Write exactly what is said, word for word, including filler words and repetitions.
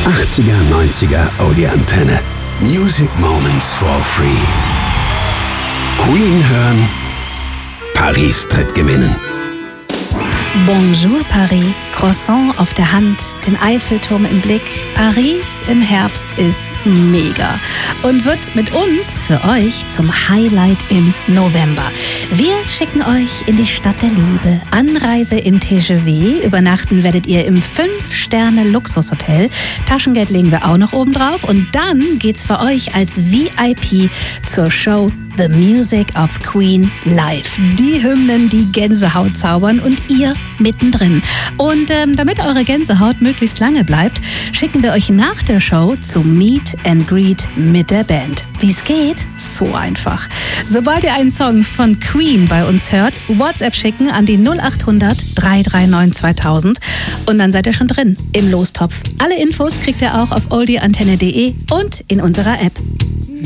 achtziger, neunziger Audio Antenne. Music Moments for Free. Queen hören, Paris tritt gewinnen. Bonjour Paris, Croissant auf der Hand, den Eiffelturm im Blick. Paris im Herbst ist mega und wird mit uns für euch zum Highlight im November. Wir schicken euch in die Stadt der Liebe. Anreise im T G V. Übernachten werdet ihr im fünf Sterne Luxushotel. Taschengeld legen wir auch noch oben drauf. Und dann geht's für euch als V I P zur Show The Music of Queen live. Die Hymnen, die Gänsehaut zaubern und ihr mittendrin. Und ähm, damit eure Gänsehaut möglichst lange bleibt, schicken wir euch nach der Show zum Meet and Greet mit der Band. Wie es geht? So einfach. Sobald ihr einen Song von Queen bei uns hört, WhatsApp schicken an die null acht hundert, drei drei neun, zweitausend und dann seid ihr schon drin im Lostopf. Alle Infos kriegt ihr auch auf oldieantenne punkt de und in unserer App.